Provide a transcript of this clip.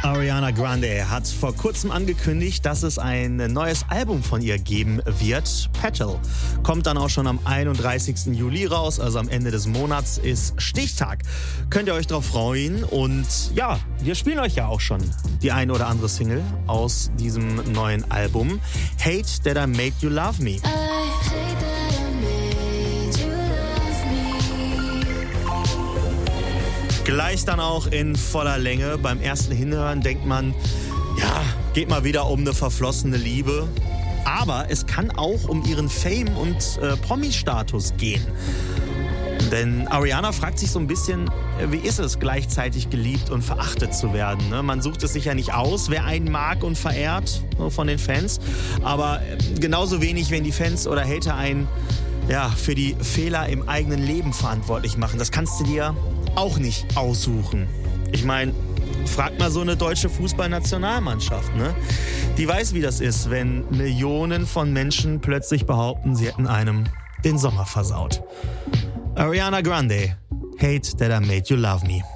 Ariana Grande hat vor kurzem angekündigt, dass es ein neues Album von ihr geben wird. Petal kommt dann auch schon am 31. Juli raus, also am Ende des Monats ist Stichtag. Könnt ihr euch drauf freuen und ja, wir spielen euch ja auch schon die ein oder andere Single aus diesem neuen Album. Hate That I Made You Love Me. Gleich dann auch in voller Länge. Beim ersten Hinhören denkt man, ja, geht mal wieder um eine verflossene Liebe. Aber es kann auch um ihren Fame und Promi-Status gehen. Denn Ariana fragt sich so ein bisschen, wie ist es, gleichzeitig geliebt und verachtet zu werden? Ne? Man sucht es sich ja nicht aus, wer einen mag und verehrt von den Fans. Aber genauso wenig, wenn die Fans oder Hater einen für die Fehler im eigenen Leben verantwortlich machen. Das kannst du dir auch nicht aussuchen. Ich meine, frag mal so eine deutsche Fußballnationalmannschaft, ne? Die weiß, wie das ist, wenn Millionen von Menschen plötzlich behaupten, sie hätten einem den Sommer versaut. Ariana Grande, Hate That I Made You Love Me.